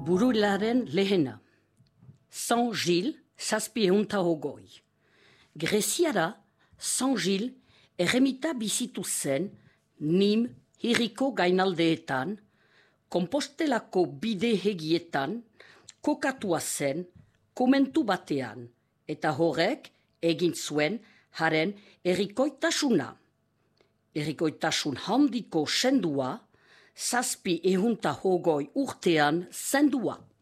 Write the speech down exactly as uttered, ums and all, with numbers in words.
Buruilaren lehena. San Gil, zazpi ehunta hogoi. Greziara, San Gil, erremita bizitu zen, Nim hiriko gainaldeetan, Kompostelako bide hegietan, kokatua zen, komentu batean, eta horrek egin zuen haren errikoitasuna. Errikoitasun handiko sendua, zazpi ehunta hogoi urtean zendua.